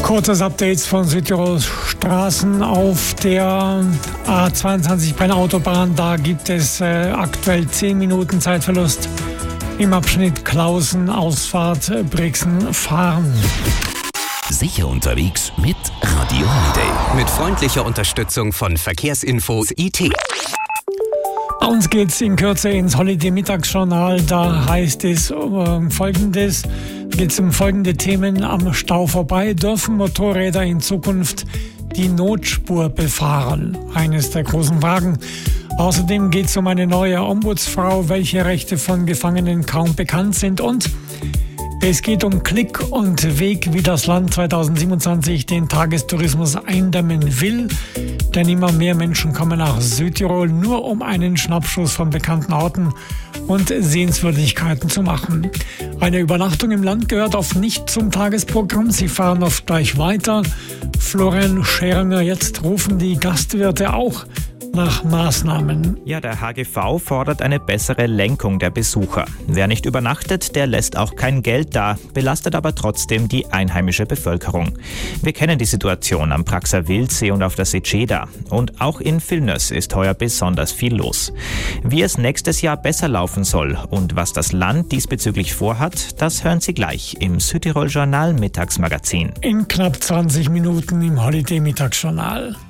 Kurzes Update von Südtirols Straßen auf der A22 Brennautobahn. Da gibt es aktuell 10 Minuten Zeitverlust im Abschnitt Klausen, Ausfahrt Brixen-Fahren. Sicher unterwegs mit Radio Holiday. Mit freundlicher Unterstützung von Verkehrsinfos IT. Bei uns geht es in Kürze ins Holiday-Mittagsjournal. Da heißt es Folgendes. Geht es um folgende Themen. Am Stau vorbei dürfen Motorräder in Zukunft die Notspur befahren. Eines der großen Fragen. Außerdem geht es um eine neue Ombudsfrau, welche Rechte von Gefangenen kaum bekannt sind. Und es geht um Klick und Weg, wie das Land 2027 den Tagestourismus eindämmen will. Denn immer mehr Menschen kommen nach Südtirol, nur um einen Schnappschuss von bekannten Orten und Sehenswürdigkeiten zu machen. Eine Übernachtung im Land gehört oft nicht zum Tagesprogramm. Sie fahren oft gleich weiter. Florian Schernger, jetzt rufen die Gastwirte auch nach Maßnahmen. Ja, der HGV fordert eine bessere Lenkung der Besucher. Wer nicht übernachtet, der lässt auch kein Geld da, belastet aber trotzdem die einheimische Bevölkerung. Wir kennen die Situation am Praxer Wildsee und auf der Seceda. Und auch in Vilnius ist heuer besonders viel los. Wie es nächstes Jahr besser laufen soll und was das Land diesbezüglich vorhat, das hören Sie gleich im Südtirol Journal Mittagsmagazin. In knapp 20 Minuten im Holiday Mittagsjournal.